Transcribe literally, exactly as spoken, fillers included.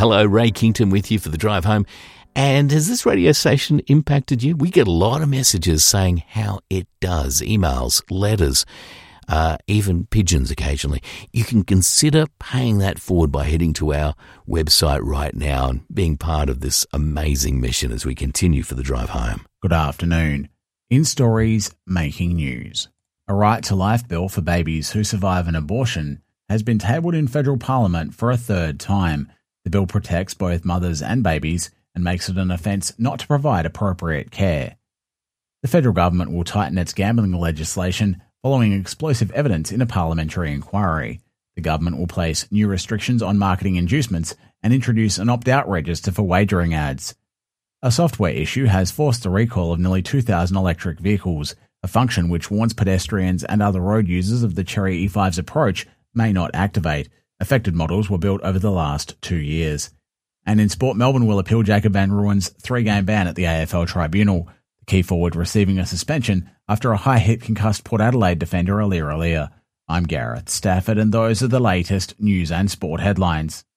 Hello, Ray Kington with you for the drive home. And has this radio station impacted you? We get a lot of messages saying how it does. Emails, letters, uh, even pigeons occasionally. You can consider paying that forward by heading to our website right now and being part of this amazing mission as we continue for the drive home. Good afternoon. In Stories Making News, a right to life bill for babies who survive an abortion has been tabled in federal parliament for a third time. The bill protects both mothers and babies and makes it an offence not to provide appropriate care. The federal government will tighten its gambling legislation following explosive evidence in a parliamentary inquiry. The government will place new restrictions on marketing inducements and introduce an opt-out register for wagering ads. A software issue has forced the recall of nearly two thousand electric vehicles, a function which warns pedestrians and other road users of the Chery E five's approach may not activate. Affected models were built over the last two years. And in sport, Melbourne will appeal Jacob van Rooyen's three-game ban at the A F L Tribunal, the key forward receiving a suspension after a high-hit concussed Port Adelaide defender Aliir Aliir. I'm Gareth Stafford, and those are the latest news and sport headlines.